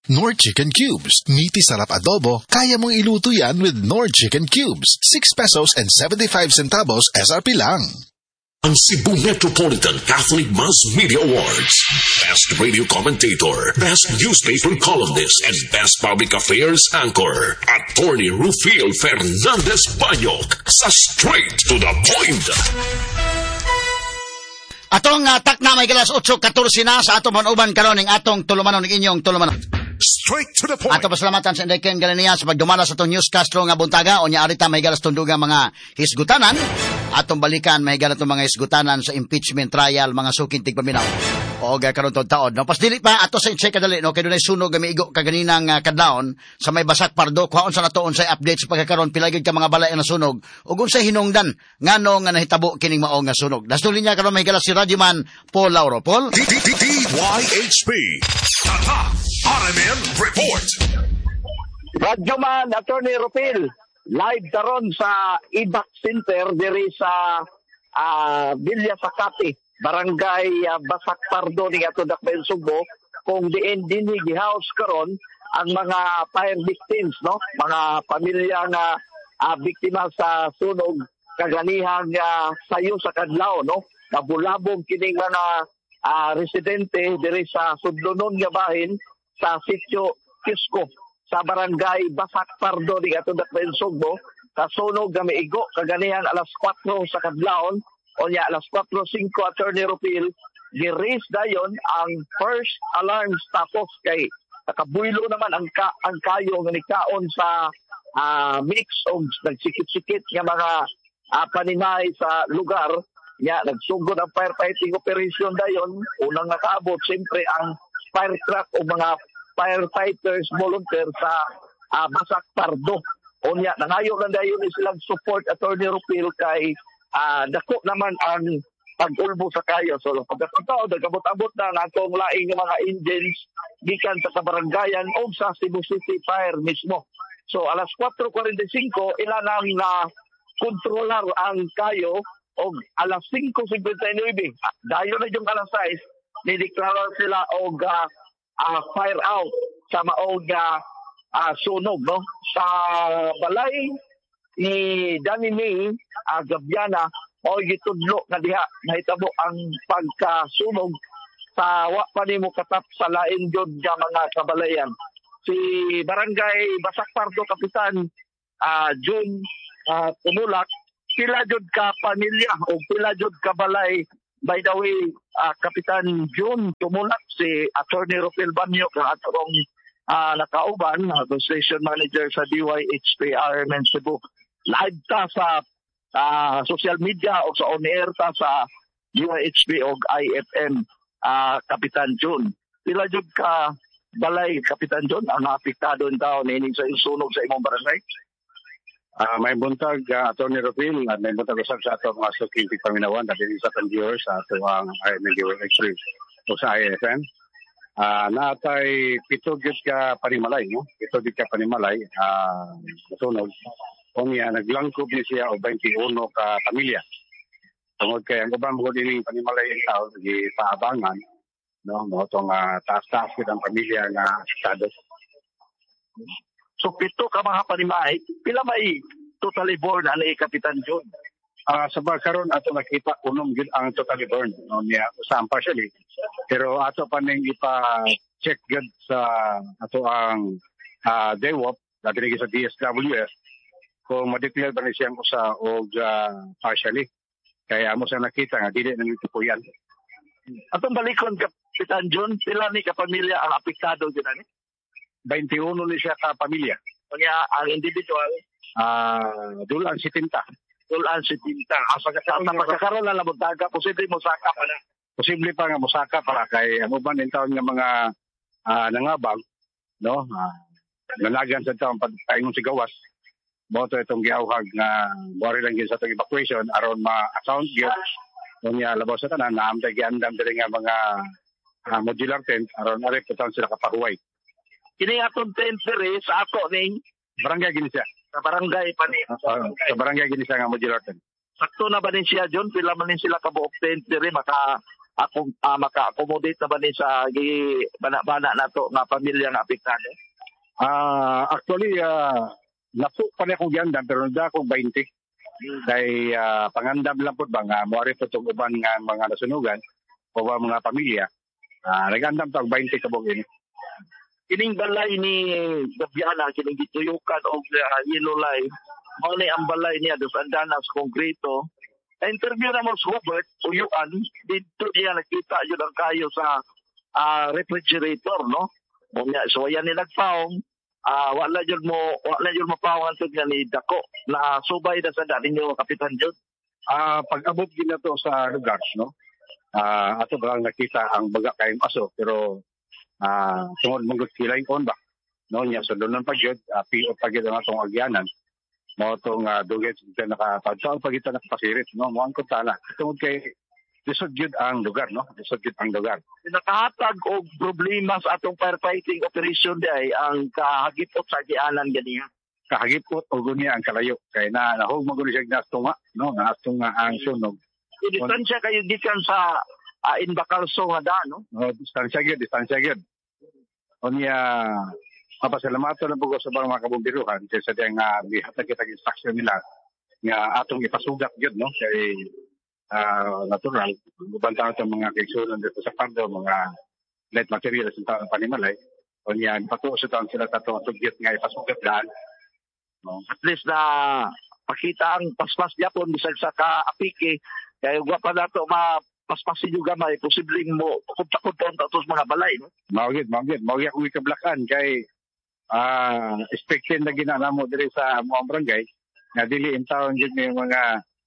Knorr Chicken Cubes. Meaty sarap adobo. Kaya mong iluto yan with Knorr Chicken Cubes. 6 pesos and 75 centavos SRP lang. Ang Cebu Metropolitan Catholic Mass Media Awards. Best Radio Commentator, Best Newspaper Columnist, and Best Public Affairs Anchor. Attorney Rufil Fernandez Banyok sa Straight to the Point. Atong takna may galas 8:14 na sa atong manuban karon ning atong tulumanon ning inyong tulumanon. Straight to the point. Ato pasalamatan sa Indeken Galania sa pagdumala sa itong newscast nga buntaga. O niya arita may galas tunduga mga hisgutanan. Atong balikan may galas mga hisgutanan sa impeachment trial mga sukintig paminaw. O karon tong taon. No, pas dili pa ato sa check kadali no kay dunay sunog gamiigo kaganinang kadlawon sa may Basak Pardo kuhaon sa nato unsay update sa pagkakaron pila gyud ka mga balay na sunog ug unsay hinungdan ngano nga nahitabo kining mao nga sunog. Dasduli niya karon may galas si Radyoman Paul Lauro. Paul. DYHP. Tata. RMN Report. Radyoman Attorney Rufil, live karon sa IBAC Center diri sa Villa Sakati, Barangay Basak Pardo ni ato Dakbayan Subo, kung diin dinhi gihouse karon ang mga fire victims, no? Mga pamilya nga biktima sa sunog kaganihang sayo sa kadlaw, no? Nabulabog kining mga residente diri sa sudlonon nga bahin sa sitio Kisco sa barangay Basak Pardo ni ato Dakbayan Subo. Kasunog nga miigo kaganihan alas 4 sa kadlawon o niya alas 4:05 Attorney Rufil gi-raise dayon ang first alarm status kay nakabuylo naman ang kayo nga nikaon sa mix o nagsikit-sikit nga mga paninay sa lugar. Ya, nagsugod ang firefighting operation dayon. Unang nakaabot siyempre ang fire truck o mga firefighters volunteer sa Basak Pardo. Unya, nangayo lang dayon silang support Attorney Rufil kay dako naman ang pag-ulbo sa kayo. So, pagkatao, nagabot-abot na natong laing mga engines gikan sa kabarangayan o sa Cebu City Fire mismo. So, alas 4:45, ilan ang kontrolar ang kayo o alas 5:59. Dayo na yung alas 6, nideklara sila og fire out sa maog sunog, no? Sa balay ni Danny May Gabiana o gitudlo na diha nahitabo ang pagkasunog sa wa pa nimo katap sa lain jud nga mga kabalayan. Si Barangay Basak Pardo Kapitan June Tumulak, pila jud ka pamilya o pila jud ka balay. By the way, Kapitan June Tumulak, si Attorney Rufil Banyok ang atong nakauban, Station Manager sa DYHP RMN Cebu. Live ta sa social media o sa on-air ta sa DYHP o IFM, Kapitan June. Pila jud ka balay, Kapitan June, ang apektado in taon ining sa sunog sa imong barangay? May buntag Attorney Rufil at may buntag usab sa ato mga sukintig paminawan at sa viewers sa ato ang RMN o sa IFM. Natay pito gyud ka panimalay, no? Pito gyud ka panimalay sunog. Kunya naglangkob ni siya og 21 ka pamilya. Tungod kay ang ubang mo dining panimalay tao gi paabangan, no? Mo tong taas-taas gid ang pamilya nga apektado. So, pito ka mga panimay, pila may totally born ani Kapitan John? Sa karon ato nakita unom gid ang totally born, no, niya usam partially. Pero ato pa ning ipa-check gid sa ato ang DEWOP, dati sa DSWS, kung ma-declare ba ni siyang usa o partially. Kaya mo sa nakita nga dili nang itupuyan. Atong balikon Kapitan John, pila ni ka pamilya ang apektado gid ani? 21 ni siya ka pamilya. Kanya ang individual dulan 70. Dulan 70. Sa pagkakaroon na labutaga, posible mo saka pa na. Posible pa nga mosaka para kay ang uban din taon nga mga nangabag, no? Nalagan sa taon pagpaingon si gawas. Boto itong giawhag nga bori lang sa itong evacuation aron ma-account gyud. Kunya labaw sa tanan naamtay giandam diri nga mga modular tent aron ari puton sila kapahuway. Kini atong tent diri sa ako ning barangay gini siya. Sa barangay pa ni. Sa barangay gini siya nga modular tent. Sakto na ba din siya John? Pila man din sila kabuok tent diri maka maka-accommodate na ba ni sa bana nato nga pamilya nga apektado? Actually, napo pa na akong giandam pero nanda akong 20. Kay pangandam lang po ba nga moari po itong uban nga mga nasunugan o mga pamilya. Nagandam to ang 20 kabog ini. Kining balay ni Gabiana, kining gituyukan o yellow line, mao ni ang balay niya dos andanas konkreto. Na-interview na mo sa Hubert, uyuan, dito niya nakita yun ang kayo sa refrigerator, no? So yan ni nagpaong, wala yun mapaong antod nga ni Dako, na subay na sa dati niyo, Kapitan Jud. Pag-abot din na to sa lugar, no? Ato ba nakita ang baga kayong aso, pero tungod mong kilay on ba? No, niya, so doon ng pagyod, PO pagyod ang atong agyanan. Mo itong dugay sa nakapagsaon pag ito nakapasirit, no? Muang ko tala. Tungod kay lisod yun ang lugar, no? Lisod yun ang lugar. Nakahatag o problema sa atong firefighting operation day ang kahagipot sa agyanan ganiya. Kahagipot o gunya ang kalayo. Kaya nahog magulo siya nastunga, no? Nastunga ang sunog. Distansya kayo gikan sa Inbacalso nga da, no? No, distansya gyud. O niya, mapasalamatan na po sa mga kabumbiruhan kasi diyang bihatag kitang instruction nila nga atong ipasugat yun, no? Kay natural, bubantahan sa mga kaigsunan dito sa Pardo, mga light materials sa taong panimalay. O niya, patuusutan sila tatong atugyot nga ipasugat daan. No? At least na pakita ang paspas Japon bisag sa kaapiki, kaya huwag pa nato paspasin yung gamay, posibleng mo kunta-kunta tapos mga balay, no? Mawagid akong ikablakan kay expected na ginana mo diri sa mga barangay na dili in town yun yung mga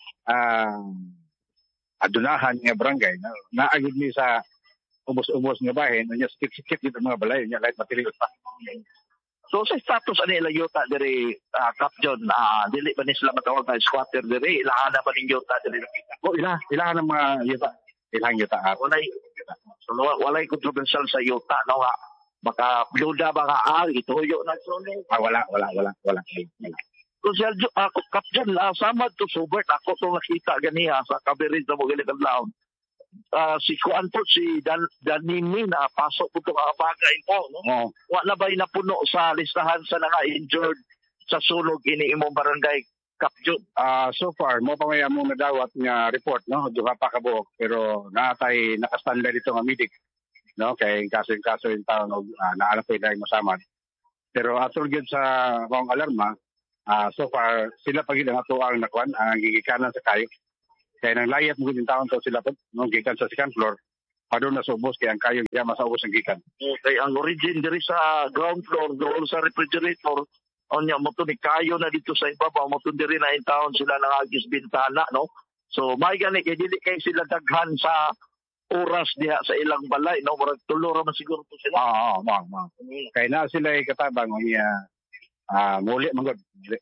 adunahan nga barangay na naagid ni sa ubos-ubos nga bahin nya sikit-sikit dito mga balay nya light material pa. So sa status ani yuta diri Cap John, dili ba ni sila matawag na squatter diri, ilahan na ba ning yuta diri nakita? Ilahan ng mga yuta. Ilang yuta. Walay controversial sa yuta, no? Baka bluda ba nga ituyo na so. Wala. So Cap John, samad to subert ako to nakita ganiya sa kabirid sa mga laon. Si Kuan po, si Danini na pasok po itong bagay po, no? Wala ba napuno sa listahan sa injured sa sunog ini imong barangay Cap John? So far, mo pa may among nadawat nga report, no? Duha pa ka buok, pero natay nakastandard ito nga medic, no? Kay kaso yung taon naalap ko dahil masamad. Pero atol gyud sa mga alarma, so far, sila pagid ang ato ang nakuan, ang gigikanan sa kayo. Kaya nang layat mo yung taon to sila po, nung gikan sa second floor, padon na subos kaya ang kayo niya masaubos ang gikan. Okay, ang origin diri sa ground floor, doon sa refrigerator, onya mo to ni kayo na dito sa ibabaw, mo to diri na in town sila nangagis bintana, no? So, may gani, kaya dili kayo sila daghan sa oras diha sa ilang balay, no? Murag tulo raman siguro to sila. Kaya na sila katabang, muli manggod.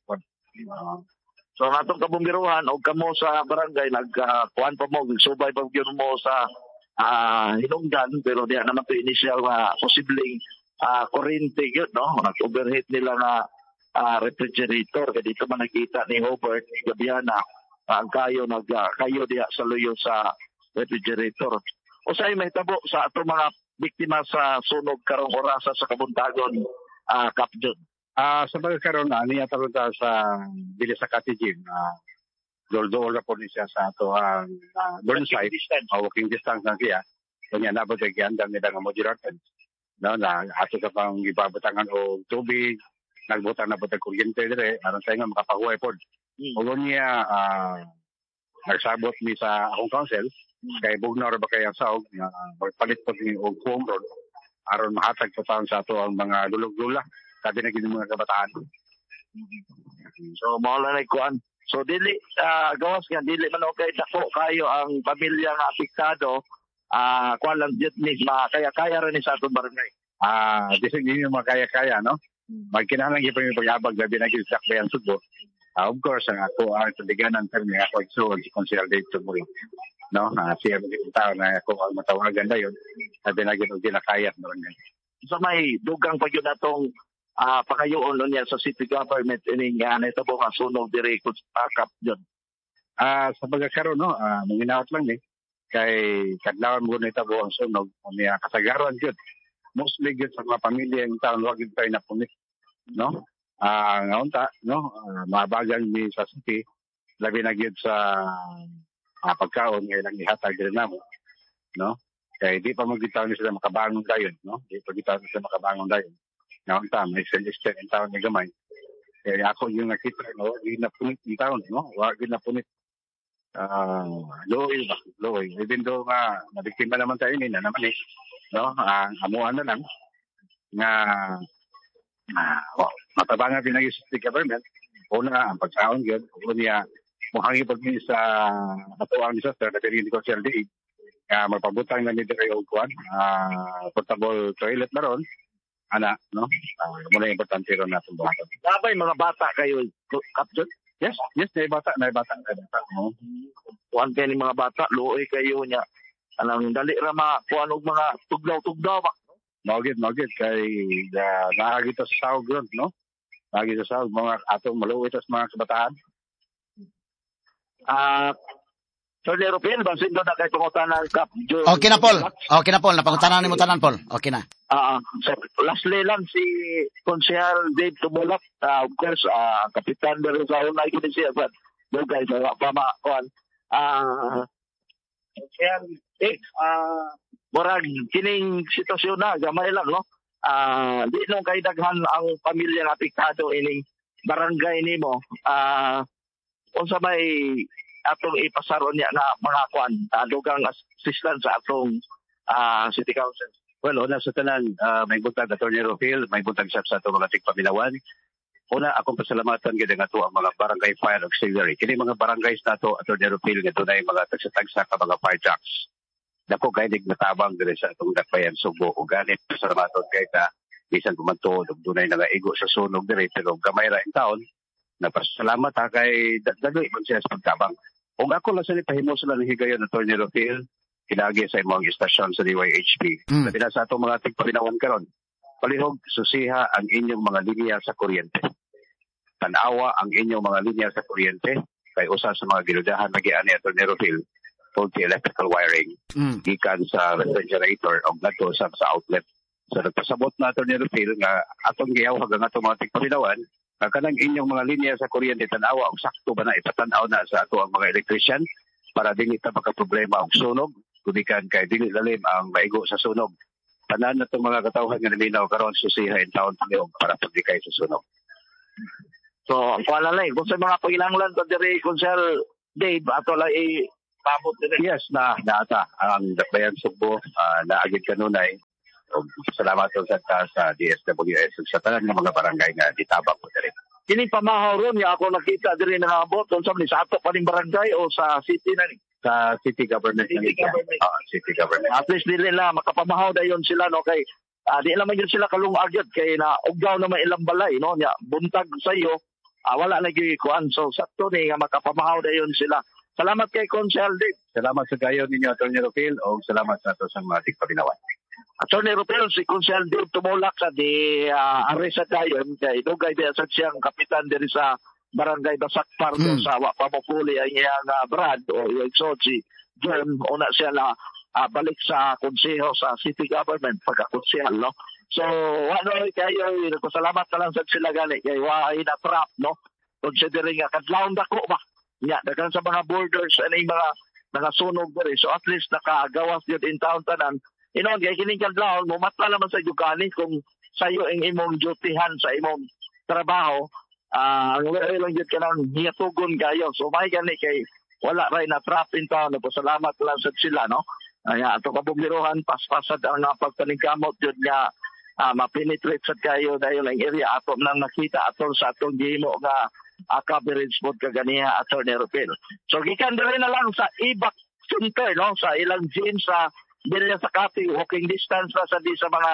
So natong kabumbiruhan o kamo sa barangay nagkuan pa mo subay pa gyud mo sa hinungdan pero diya naman to initial posibleng kuryente gyud, no? Nag-overheat nila nga refrigerator kaya dito man nakita ni Hubert ni Gabiana ang kayo diya sa luyo sa refrigerator. O say may tabo sa ato mga biktima sa sunog karong orasa sa Kabuntagon, Cap John. Sa pagkakaroon niya tarunta sa Bilis sa Katijin, dool na po niya sa ato ang burn site, walking distance na siya. Kanya nabot ay giandam nila ng modular tents. No, na ato ka pang ibabatangan o tubig, nagbutang na po tayo kuryente dire, aron tayo nga makapahuay po. O niya, nagsabot ni sa akong council, kay Bugnar ba kayang saog, palit po ni og foam road, aron mahatag po taon sa ato ang mga lulog-lula. Sabi na gini mga kabataan. So, mawala na ikuan. So, dili, gawas nga, dili man okay, dako kayo ang pamilya nga apektado, kuan lang dito ni, kaya-kaya rin sa atong barangay. Disig din yung mga kaya-kaya, no? Magkinahalang ipon yung pag-abag, gabi na gisak ba yung subo. Of course, ang ako, ang tuliganan kami, ako ito, si Consider Dave Tumulo. No? Siya yung tao na ako ang matawagan na yun, sabi na gano'n din na kaya at barangay. So, may dugang pa yun na itong pakayoon niya sa city government ining ito po nga sunog diri Cap John. Sa pagkakaroon, no, manginawat lang kay kadlawan mo na itabo ang sunog niya kasagaran gyud mostly gyud sa mga pamilya yung taon wag gyud tayo napunit no ngaunta no mabagal ni sa city labi na gyud sa pagkaon nga ilang ihatag din namo no kay di pa magitaw ni sila makabangon dayon no di pa gitaw ni sila makabangon dayon ngaunta may celeste in taon ni gamay kay ako yung nakita no di na punit in taon no wag gyud na punit low even though nga nabiktima naman tayo ni na naman no amuan na lang nga matabangan din ang state government una ang pagsaon gyud unya muhangi pag sa atuang disaster na diri ko CLD magpabutang na ni diri og kuan portable toilet na ron ana no muna importante ron natong buhaton Sabay mga bata kayo captain. yes na bata no Kuan kay ni mga bata, luoy kayo niya. Anang dali ra kuan og mga tuglaw-tuglaw ba. Magid kay nakakita sa sahog ron no nakakita sa sahog mga atong maluwit sa mga kabataan Sir Leropin, basin doon na kay pangutanan Kap. Okay na, Paul. Napangutanan ni mo tanan, Paul. Okay na. So, lastly lang si Konsehal Dave Tumulak, of course, Kapitan de Rizal na ikinin siya, but no guys, wala pa kuan. Konsehal Dave, murag kining sitwasyon na, gamay lang, no? Di nung kay daghan ang pamilya na apektado ining barangay nimo. Unsa may atong ipasaron niya na mga kuan dugang assistance sa atong city council. Well, una sa tanan, may buntag Attorney Rofil, may buntag sa atong mga tigpaminawan. Una, akong pasalamatan gid nga to ang mga barangay fire auxiliary. Kini mga barangays nato Attorney Rofil nga dunay mga tagsa-tagsa ka mga fire trucks. Dako kay natabang diri sa atong dakbayan Subo ug ganit pasalamaton kay ta bisan pumadto ug dunay nagaigo sa sunog diri pero gamay ra in taon. Napasalamat kay dagdoy man siya sa pagtabang. Kung ako lang sa pahimo sila ng higayon Attorney Rofil, kinagi sa imong istasyon sa DYHP. Sabi na sa atong mga tigpabinawan karon, palihog susiha ang inyong mga linya sa kuryente. Tanawa ang inyong mga linya sa kuryente kay usa sa mga giludahan nagiani Attorney Rofil faulty electrical wiring gikan sa refrigerator o ngadto sa outlet. So nagpasabot na Attorney Rofil nga atong giyawhag ang atong mga tigpabinawan kanang inyong mga linya sa kuryente tanawa og sakto ba na ipatanaw na sa ato ang mga electrician para dili ta magka-problema og sunog kudikan kay dili lalim ang maigo sa sunog. Tanan natong mga katawhan nga naminaw karon susiha in taon palihog para pagdikay sa sunog. So, ang kuala lang, kung sa mga pagilanglan to diri Konsehal Dave ato lang pabot diri. Yes na ata ang dakbayan Subo naagid kanunay. Salamat sa DSWS sa tanan ng mga barangay nga ditabang po diri. Kini pamahaw ron nga ako nakita diri nangabot unsa man sa ato pa ning barangay o sa city na ni. Sa city government. City government. City government. At least dili na makapamahaw dayon sila no kay di naman yun sila kalungag yun kay na ugdaw naman ilang balay no nya buntag sa iyo wala na gyud kuan so sakto ni nga makapamahaw dayon sila. Salamat kay Konsehal Dave. Salamat sa gayon ninyo Attorney Rofil o salamat sa ato sa mga tigpabinawan. Attorney Rofil, si Konsehal Dave Tumulak sa di Arisa dayon kay dugay diya sa siyang kapitan diri sa barangay Basak Pardo sa wa pa mapuli ang iyang Brad o yung Soji. Diyan una siya na balik sa konseho sa city government pagka-konsehal no. So ano kayo nagpasalamat na lang sa sila gali kay wa na trap no. Considering nga kadlawon dako ba. Nya dagan sa mga borders ani mga sunog diri. So at least nakagawas yun in town tanan. Inon kay kining kadlawon mo mata naman sa yugani kung sayo ang imong dutyhan sa imong trabaho. Ang lang yun ka nang hiyatugon kayo. So may gani kay wala rin na trap in town. Salamat lang sa sila no. Ayan, ito kabumiruhan, paspasad ang pagpaningkamot yun nga mapenetrate sa kayo dahil ang area ato nang nakita ato sa atong gimo nga coverage mo kaganiha Attorney Rofil. So gikan diri na lang sa Ibak Center no sa ilang gym sa Villa Sakati walking distance na sa di sa mga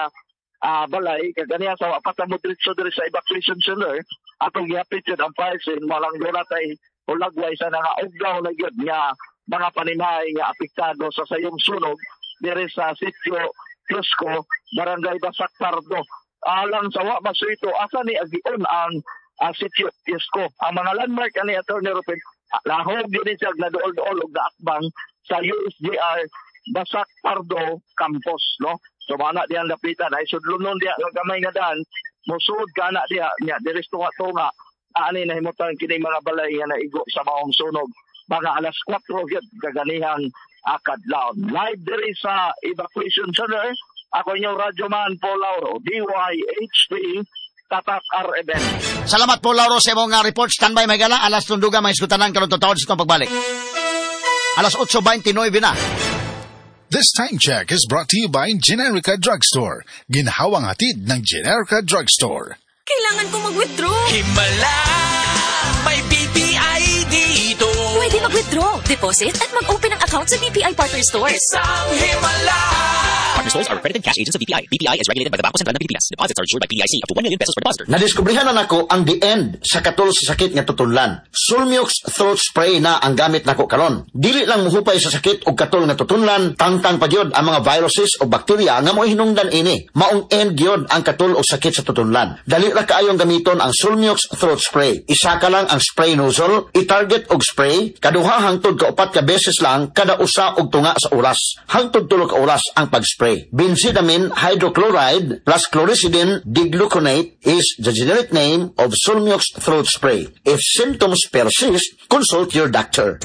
balay kaganiha sa apat mo diretso diri sa evacuation center atong gihapit yun ang parsin malang doon natay ulagway sa nangaugdaw na yun nga mga panimahay nga apektado sa sayong sunog diri sa sitio Cusco, Barangay Basak Pardo. Alang sa wa masuito asa ni agion ang sitio Cusco. Ang mga landmark ani Attorney Rofil lahog din siya na dool-dool og naakbang sa USDR Basak Pardo Campus, no? So mana diyan lapitan ay sudlunon diya ang gamay nga daan, musud kana diya nya diri tunga ani nahimutan kini mga balay nga naigo sa maong sunog mga alas 4 gyud kaganihang akadlaw. Live diri sa evacuation center, ako inyong radyoman Paul Lauro, DYHP Tatak RMN. Salamat po, Lauro, sa imong report. Standby, may gala. Alas tunduga, may iskutanan karon tutawad sa itong pagbalik. Alas 8:29 na. This time check is brought to you by Generica Drugstore. Ginhawang hatid ng Generica Drugstore. Kailangan ko mag-withdraw. Himala, may BPI dito. Pwede mag-withdraw, deposit, at mag-open ng account sa BPI Partner Stores. Isang himala. Partner stores are accredited cash agents of BPI. BPI is regulated by the Bangko Sentral ng Pilipinas. Deposits are insured by PDIC up to 1 million pesos per depositor. Nadiskubrihan na nako ang the end sa katol sa sakit nga tutunlan. Sulmux throat spray na ang gamit nako karon. Dili lang muhupay sa sakit og katol nga tutunlan, tangtang pa gyud ang mga viruses o bakterya nga mo'y hinungdan ini. Maong end gyud ang katol o sakit sa tutunlan. Dali ra kaayong gamiton ang Sulmux throat spray. Isa ka lang ang spray nozzle, i-target og spray, kaduha hangtod ka 4 ka beses lang kada usa og tunga sa oras. Hangtod 3 ka oras ang pag-spray. Benzidamine hydrochloride plus chlorhexidine digluconate is the generic name of Sulmux throat spray. If symptoms persist, consult your doctor.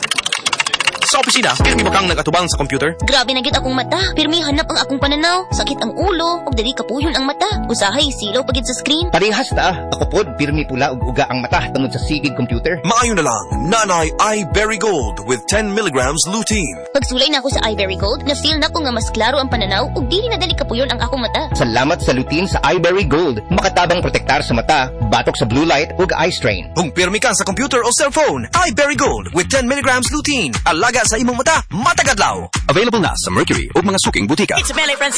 Sa opisina, pirmi ba kang nagatubang sa computer? Grabe na gyud akong mata. Pirmi hanap ang akong pananaw. Sakit ang ulo, ug dili kapuyon ang mata. Usahay silaw pagid sa screen. Parehas ta. Ako pod pirmi pula ug uga ang mata tungod sa sigid computer. Maayo na lang, Nanay iBerry Gold with 10 milligrams lutein. Pagsulay na ako sa iBerry Gold, na-feel na ko nga mas klaro ang pananaw ug dili na dali kapuyon ang akong mata. Salamat sa lutein sa iBerry Gold. Makatabang protektar sa mata, batok sa blue light ug eye strain. Kung pirmi ka sa computer o cellphone, iBerry Gold with 10 milligrams lutein. Alaga sa imong mata, matagadlaw. Available na sa Mercury o mga suking butika. It's Melly Francis.